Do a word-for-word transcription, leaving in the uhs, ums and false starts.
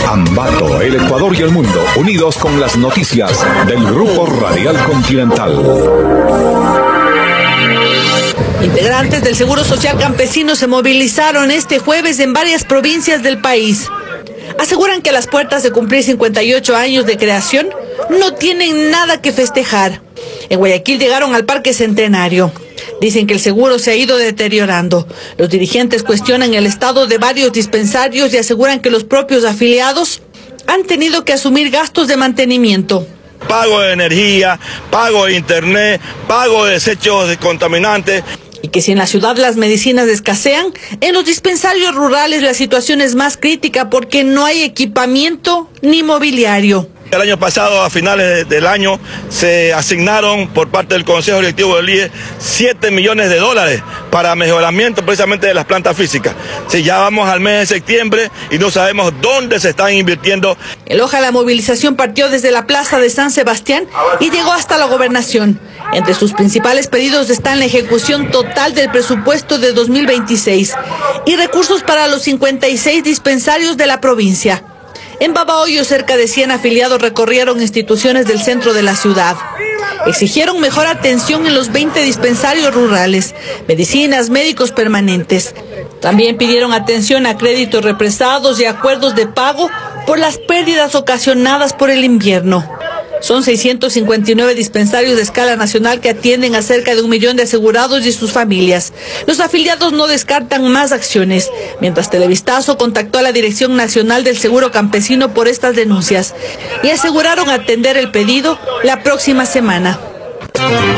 Ambato, el Ecuador y el mundo, unidos con las noticias del Grupo Radial Continental. Integrantes del Seguro Social Campesino se movilizaron este jueves en varias provincias del país. Aseguran que a las puertas de cumplir cincuenta y ocho años de creación no tienen nada que festejar. En Guayaquil llegaron al Parque Centenario. Dicen que el seguro se ha ido deteriorando. Los dirigentes cuestionan el estado de varios dispensarios y aseguran que los propios afiliados han tenido que asumir gastos de mantenimiento. Pago de energía, pago de internet, pago de desechos contaminantes. Y que si en la ciudad las medicinas escasean, en los dispensarios rurales la situación es más crítica porque no hay equipamiento ni mobiliario. El año pasado, a finales del año, se asignaron por parte del Consejo Directivo del I E siete millones de dólares para mejoramiento precisamente de las plantas físicas. Si ya vamos al mes de septiembre y no sabemos dónde se están invirtiendo. El hoja de la movilización partió desde la plaza de San Sebastián y llegó hasta la gobernación. Entre sus principales pedidos están la ejecución total del presupuesto de dos mil veintiséis y recursos para los cincuenta y seis dispensarios de la provincia. En Babahoyo, cerca de cien afiliados recorrieron instituciones del centro de la ciudad. Exigieron mejor atención en los veinte dispensarios rurales, medicinas, médicos permanentes. También pidieron atención a créditos represados y acuerdos de pago por las pérdidas ocasionadas por el invierno. Son seiscientos cincuenta y nueve dispensarios de escala nacional que atienden a cerca de un millón de asegurados y sus familias. Los afiliados no descartan más acciones, mientras Televistazo contactó a la Dirección Nacional del Seguro Campesino por estas denuncias y aseguraron atender el pedido la próxima semana.